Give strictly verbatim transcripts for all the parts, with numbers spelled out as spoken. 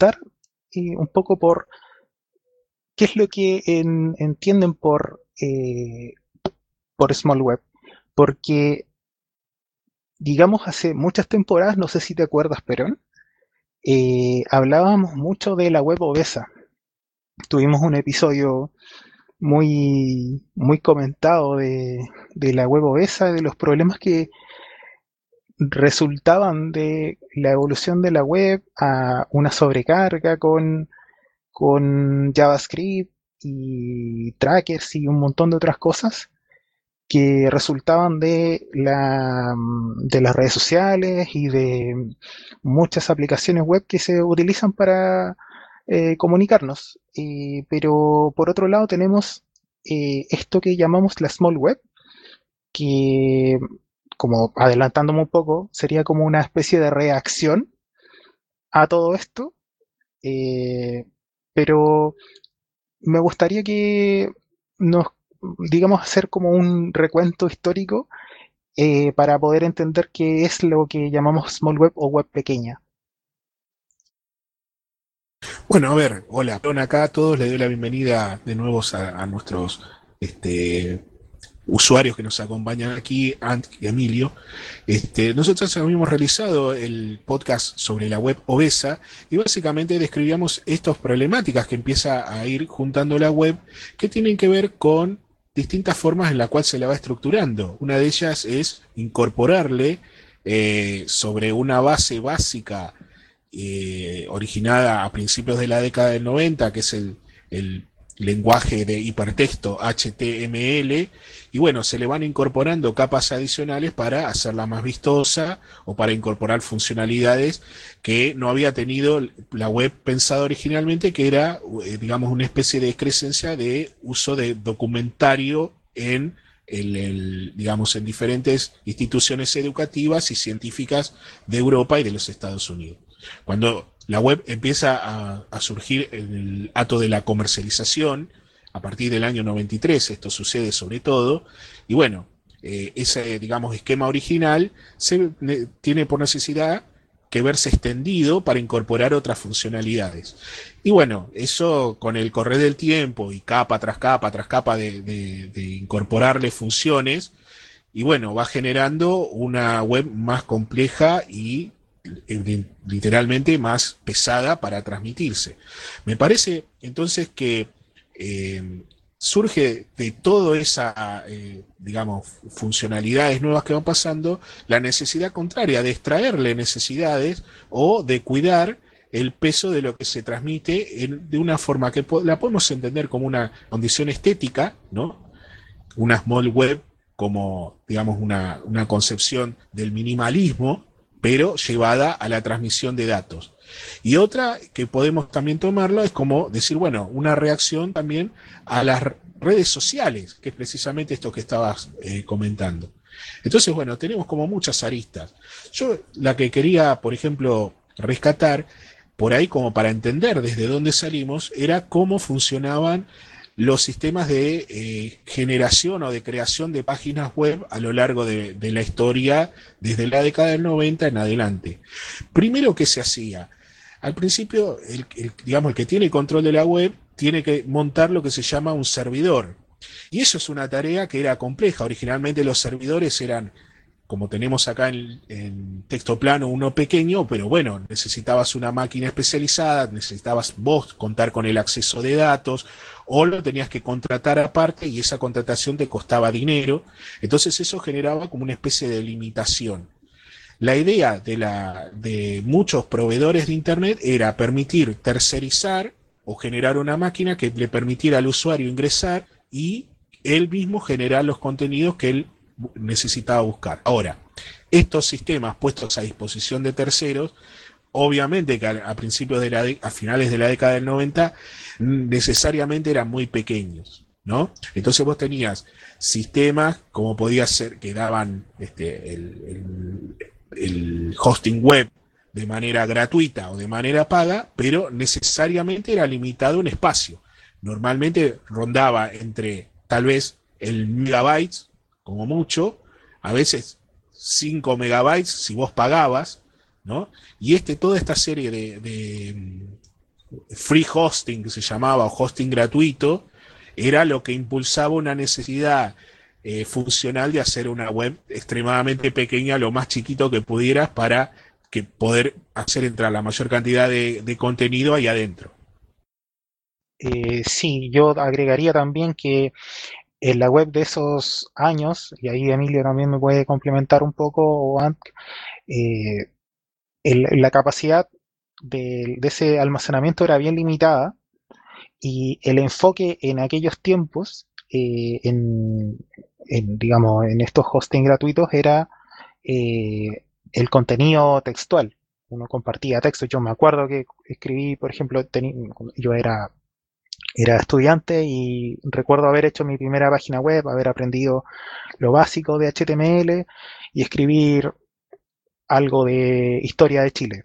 preguntar eh, un poco por qué es lo que en- entienden por, eh, por Small Web. Porque, digamos, hace muchas temporadas, no sé si te acuerdas, Perón, eh, hablábamos mucho de la web obesa. Tuvimos un episodio muy, muy comentado de, de la web obesa, de los problemas que resultaban de la evolución de la web a una sobrecarga con, con JavaScript y trackers y un montón de otras cosas que resultaban de, la, de las redes sociales y de muchas aplicaciones web que se utilizan para eh, comunicarnos. Eh, pero por otro lado tenemos eh, esto que llamamos la small web, que, como adelantándome un poco, sería como una especie de reacción a todo esto. eh, pero me gustaría que nos, digamos, hacer como un recuento histórico eh, para poder entender qué es lo que llamamos small web o web pequeña. Bueno, a ver, hola, Bueno, acá a todos les doy la bienvenida de nuevo a, a nuestros este, usuarios que nos acompañan aquí, Ant y Emilio. Este, nosotros habíamos realizado el podcast sobre la web obesa y básicamente describíamos estas problemáticas que empieza a ir juntando la web que tienen que ver con distintas formas en las cuales se la va estructurando. Una de ellas es incorporarle eh, sobre una base básica eh, originada a principios de la década del noventa, que es el, el lenguaje de hipertexto H T M L, y bueno, se le van incorporando capas adicionales para hacerla más vistosa o para incorporar funcionalidades que no había tenido la web pensada originalmente, que era, eh, digamos, una especie de excrescencia de uso de documentario en el, el, digamos, en diferentes instituciones educativas y científicas de Europa y de los Estados Unidos. Cuando la web empieza a, a surgir en el acto de la comercialización, a partir del año noventa y tres, esto sucede sobre todo, y bueno, eh, ese, digamos, esquema original se, ne, tiene por necesidad que verse extendido para incorporar otras funcionalidades. Y bueno, eso con el correr del tiempo y capa tras capa tras capa de, de, de incorporarle funciones, y bueno, va generando una web más compleja y eh, literalmente más pesada para transmitirse. Me parece entonces que eh, surge de toda esa, eh, digamos, funcionalidades nuevas que van pasando, la necesidad contraria de extraerle necesidades o de cuidar el peso de lo que se transmite en, de una forma que po la podemos entender como una condición estética, ¿no? Una small web como, digamos, una, una concepción del minimalismo, pero llevada a la transmisión de datos. Y otra que podemos también tomarlo es como decir, bueno, una reacción también a las redes sociales, que es precisamente esto que estabas eh, comentando. Entonces, bueno, tenemos como muchas aristas. Yo la que quería, por ejemplo, rescatar, por ahí como para entender desde dónde salimos, era cómo funcionaban los sistemas de eh, generación o de creación de páginas web a lo largo de, de la historia desde la década del noventa en adelante. Primero, ¿qué se hacía? Al principio, el, el, digamos, el que tiene control de la web tiene que montar lo que se llama un servidor. Y eso es una tarea que era compleja. Originalmente los servidores eran, como tenemos acá en, en, texto plano, uno pequeño, pero bueno, necesitabas una máquina especializada, necesitabas vos contar con el acceso de datos, o lo tenías que contratar aparte y esa contratación te costaba dinero. Entonces eso generaba como una especie de limitación. La idea de, la, de muchos proveedores de Internet era permitir tercerizar o generar una máquina que le permitiera al usuario ingresar y él mismo generar los contenidos que él necesitaba buscar. Ahora, estos sistemas puestos a disposición de terceros, obviamente que a, a principios de la a finales de la década del noventa necesariamente eran muy pequeños, ¿no? Entonces vos tenías sistemas como podía ser que daban este, el, el, el hosting web de manera gratuita o de manera paga, pero necesariamente era limitado un espacio. Normalmente rondaba entre tal vez el megabytes, como mucho, a veces cinco megabytes si vos pagabas, ¿no? Y este, toda esta serie de, de, free hosting, que se llamaba, o hosting gratuito, era lo que impulsaba una necesidad eh, funcional de hacer una web extremadamente pequeña, lo más chiquito que pudieras, para que poder hacer entrar la mayor cantidad de, de contenido ahí adentro. Eh, sí, yo agregaría también que en la web de esos años, y ahí Emilio también me puede complementar un poco, o Ant, eh, el- la capacidad de, de ese almacenamiento era bien limitada y el enfoque en aquellos tiempos, eh, en, en, digamos, en estos hosting gratuitos era eh, el contenido textual. Uno compartía texto. Yo me acuerdo que escribí, por ejemplo, teni- yo era, era estudiante y recuerdo haber hecho mi primera página web, haber aprendido lo básico de H T M L y escribir algo de historia de Chile.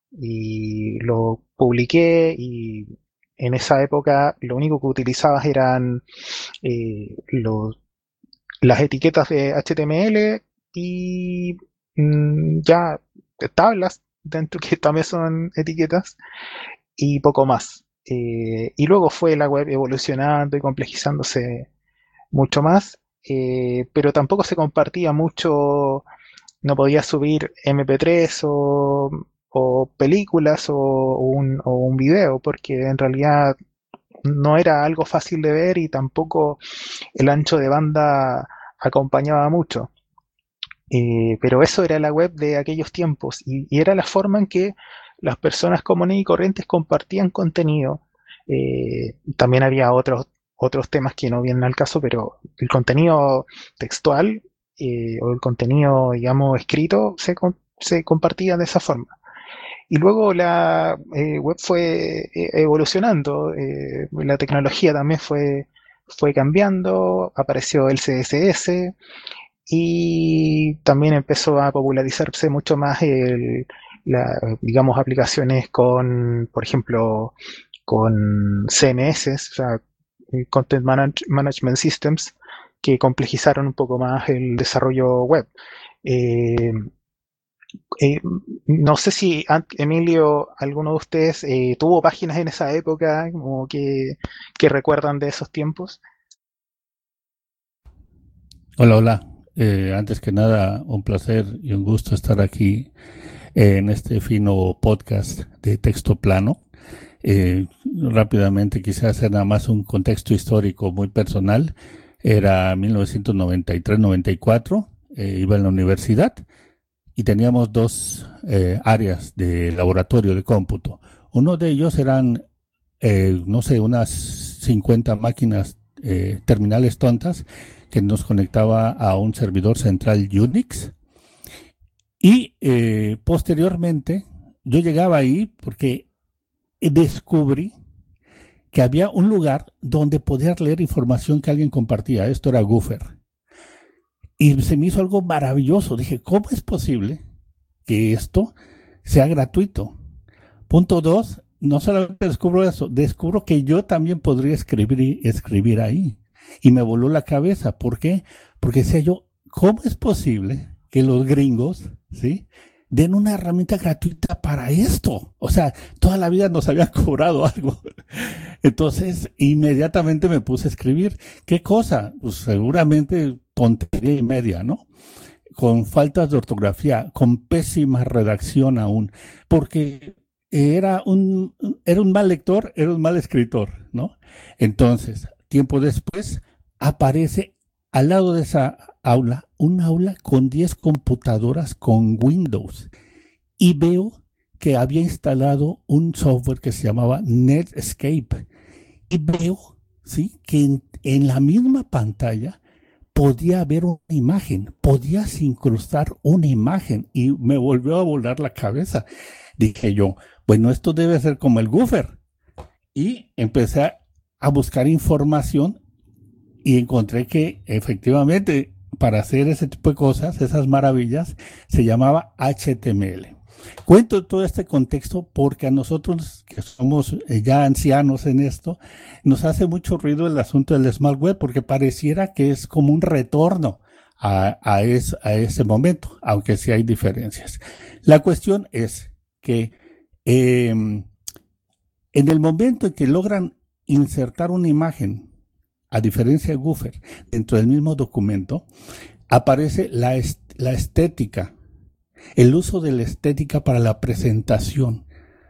Y lo publiqué y en esa época lo único que utilizabas eran eh, los, las etiquetas de H T M L y mm, ya tablas dentro que también son etiquetas y poco más. Eh, y luego fue la web evolucionando y complejizándose mucho más, eh, pero tampoco se compartía mucho, no podía subir M P tres o, o películas o, o un, o un video, porque en realidad no era algo fácil de ver y tampoco el ancho de banda acompañaba mucho. Eh, pero eso era la web de aquellos tiempos y, y era la forma en que las personas comunes y corrientes compartían contenido. Eh, también había otros, otros temas que no vienen al caso, pero el contenido textual eh, o el contenido, digamos, escrito se, com- se compartía de esa forma. Y luego la eh, web fue eh, evolucionando, eh, la tecnología también fue, fue cambiando, apareció el C S S, y también empezó a popularizarse mucho más el, la, digamos, aplicaciones con, por ejemplo, con C M S, o sea, Content Manage- Management Systems, que complejizaron un poco más el desarrollo web. Eh, eh, no sé si, Emilio, alguno de ustedes eh, tuvo páginas en esa época, como que, que recuerdan de esos tiempos. Hola, hola. Eh, antes que nada, un placer y un gusto estar aquí eh, en este fino podcast de texto plano. Eh, rápidamente quisiera hacer nada más un contexto histórico muy personal. Era mil novecientos noventa y tres noventa y cuatro, eh, iba en la universidad y teníamos dos eh, áreas de laboratorio de cómputo. Uno de ellos eran, eh, no sé, unas cincuenta máquinas eh, terminales tontas que nos conectaba a un servidor central Unix. Y eh, posteriormente yo llegaba ahí porque descubrí que había un lugar donde podía leer información que alguien compartía. Esto era Goofer. Y se me hizo algo maravilloso. Dije, ¿cómo es posible que esto sea gratuito? Punto dos, no solamente descubro eso, descubro que yo también podría escribir, escribir ahí. Y me voló la cabeza. ¿Por qué? Porque decía yo, ¿cómo es posible que los gringos, ¿sí?, den una herramienta gratuita para esto? O sea, toda la vida nos habían cobrado algo. Entonces, inmediatamente me puse a escribir. ¿Qué cosa? Pues seguramente tontería y media, ¿no? Con faltas de ortografía, con pésima redacción aún, porque era un, era un mal lector, era un mal escritor, ¿no? Entonces, tiempo después, aparece al lado de esa aula, un aula con diez computadoras con Windows, y veo que había instalado un software que se llamaba Netscape, y veo, ¿sí?, que en, en la misma pantalla podía haber una imagen, podías incrustar una imagen, y me volvió a volar la cabeza. Dije yo, bueno, esto debe ser como el Goofer. Y empecé a, a buscar información y encontré que efectivamente para hacer ese tipo de cosas, esas maravillas, se llamaba H T M L. Cuento todo este contexto porque a nosotros, que somos ya ancianos en esto, nos hace mucho ruido el asunto del Smart Web, porque pareciera que es como un retorno a, a, es, a ese momento, aunque sí hay diferencias. La cuestión es que eh, En el momento en que logran insertar una imagen, a diferencia de Woofer, dentro del mismo documento, aparece la, est la estética, el uso de la estética para la presentación,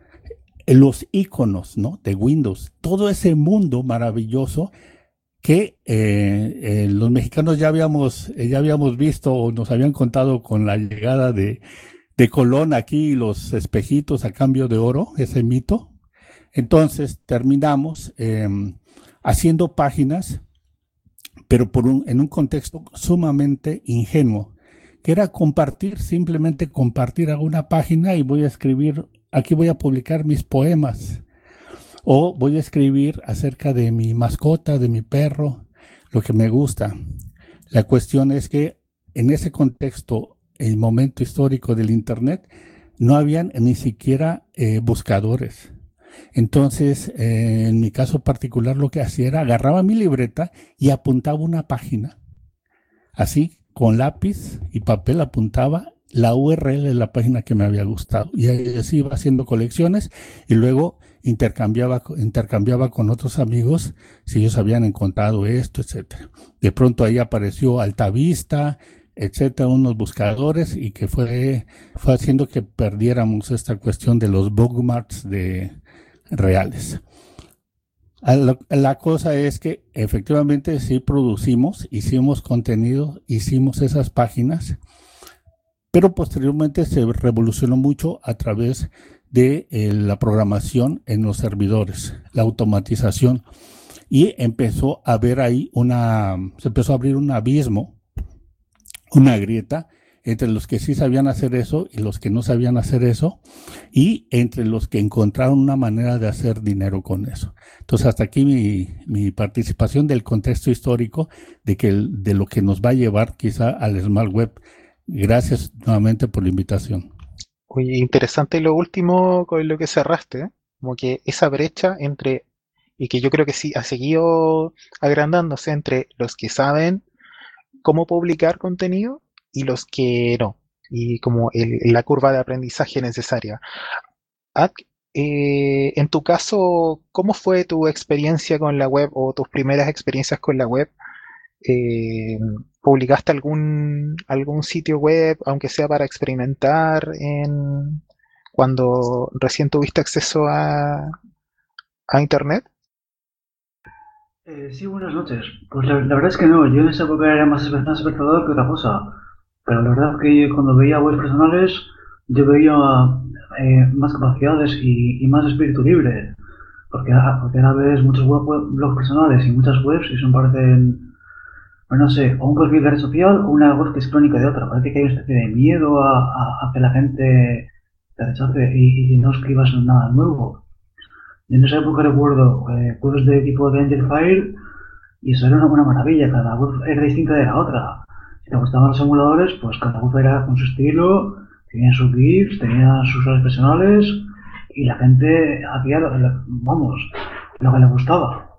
los iconos, ¿no?, de Windows, todo ese mundo maravilloso que eh, eh, los mexicanos ya habíamos, eh, ya habíamos visto o nos habían contado con la llegada de, de Colón aquí, los espejitos a cambio de oro, ese mito. Entonces terminamos eh, haciendo páginas, pero por un, en un contexto sumamente ingenuo, que era compartir, simplemente compartir alguna página y voy a escribir, aquí voy a publicar mis poemas, o voy a escribir acerca de mi mascota, de mi perro, lo que me gusta. La cuestión es que en ese contexto, el momento histórico del Internet, no habían ni siquiera eh, buscadores. Entonces, eh, en mi caso particular, lo que hacía era agarraba mi libreta y apuntaba una página. Así, con lápiz y papel apuntaba la U R L de la página que me había gustado. Y así iba haciendo colecciones y luego intercambiaba, intercambiaba con otros amigos si ellos habían encontrado esto, etcétera. De pronto ahí apareció Altavista, etcétera, unos buscadores, y que fue, fue haciendo que perdiéramos esta cuestión de los bookmarks de reales. La, la cosa es que efectivamente sí producimos, hicimos contenido, hicimos esas páginas, pero posteriormente se revolucionó mucho a través de eh, la programación en los servidores, la automatización, y empezó a haber ahí una, se empezó a abrir un abismo, una grieta entre los que sí sabían hacer eso y los que no sabían hacer eso, y entre los que encontraron una manera de hacer dinero con eso. Entonces, hasta aquí mi, mi participación del contexto histórico de, que, de lo que nos va a llevar quizá al Smart Web. Gracias nuevamente por la invitación. Oye, interesante lo último con lo que cerraste, ¿eh? Como que esa brecha entre, y que yo creo que sí ha seguido agrandándose entre los que saben cómo publicar contenido y los que no, y como el, la curva de aprendizaje necesaria. Ad, eh, en tu caso, ¿cómo fue tu experiencia con la web o tus primeras experiencias con la web? Eh, ¿Publicaste algún, algún sitio web, aunque sea para experimentar, en, cuando recién tuviste acceso a, a Internet? Eh, sí, buenas noches. Pues la, la verdad es que no, yo en esa época era más, más espectador que otra cosa. Pero la verdad es que cuando veía webs personales, yo veía eh, más capacidades y, y más espíritu libre. Porque, porque ahora ves muchos web, web, blogs personales y muchas webs y son parecen, pues no sé, o un perfil de red social o una web que es crónica de otra. Parece que hay una especie de miedo a, a, a que la gente te rechace y, y no escribas nada nuevo. Y en esa época recuerdo eh, webs de tipo de Angelfire y eso era una buena maravilla, cada web era distinta de la otra. Si te gustaban los emuladores, pues cada web era con su estilo, tenían sus GIFs, tenían sus horas personales y la gente hacía, lo, lo, vamos, lo que le gustaba.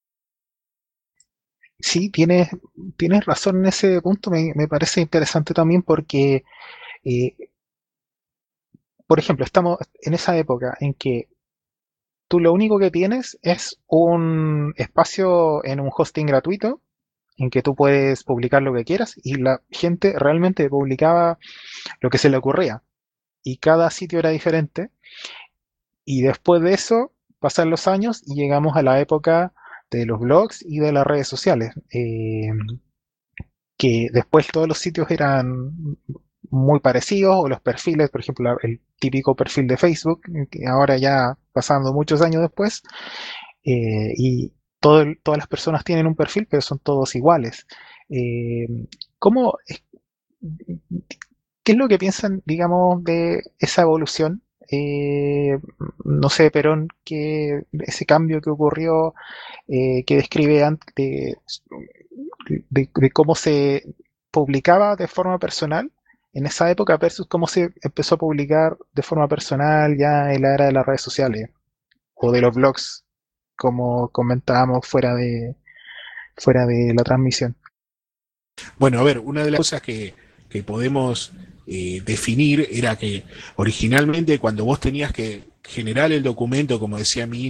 Sí, tienes, tienes razón en ese punto, me, me parece interesante también porque, eh, por ejemplo, estamos en esa época en que tú lo único que tienes es un espacio en un hosting gratuito en que tú puedes publicar lo que quieras y la gente realmente publicaba lo que se le ocurría y cada sitio era diferente, y después de eso pasan los años y llegamos a la época de los blogs y de las redes sociales, eh, que después todos los sitios eran muy parecidos, o los perfiles, por ejemplo, el típico perfil de Facebook, que ahora ya pasando muchos años después, eh, y todo, todas las personas tienen un perfil, pero son todos iguales. Eh, ¿cómo, ¿Qué es lo que piensan, digamos, de esa evolución? Eh, no sé, Perón, que ese cambio que ocurrió, eh, que describe antes de, de, de cómo se publicaba de forma personal en esa época versus cómo se empezó a publicar de forma personal ya en la era de las redes sociales o de los blogs, como comentábamos fuera de, fuera de la transmisión. Bueno, a ver, una de las cosas que, que podemos eh, definir era que originalmente cuando vos tenías que generar el documento, como decía mi